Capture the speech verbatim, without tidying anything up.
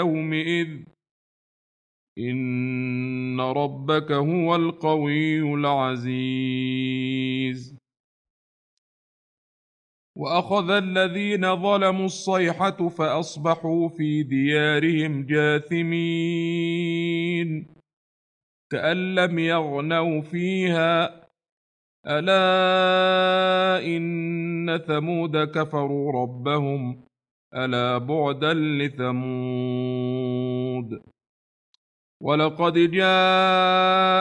يومئذ إن ربك هو القوي العزيز. وأخذ الذين ظلموا الصيحة فأصبحوا في ديارهم جاثمين كأن لم يغنوا فيها ألا إن ثمود كفروا ربهم ألا بعدا لثمود. ولقد جاء